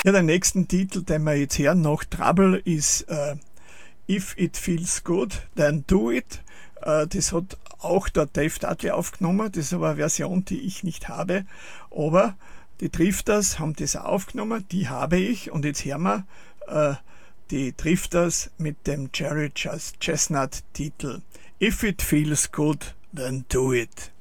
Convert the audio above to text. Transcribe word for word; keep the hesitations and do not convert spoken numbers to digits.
Ja, der nächsten Titel, den wir jetzt hören nach Trouble, ist äh, If It Feels Good, Then Do It. Äh, das hat auch der Dave Dudley aufgenommen. Das ist aber eine Version, die ich nicht habe. Aber die Drifters haben das auch aufgenommen, die habe ich. Und jetzt hören wir äh, die Drifters mit dem Jerry Chestnut Titel If It Feels Good, Then Do It.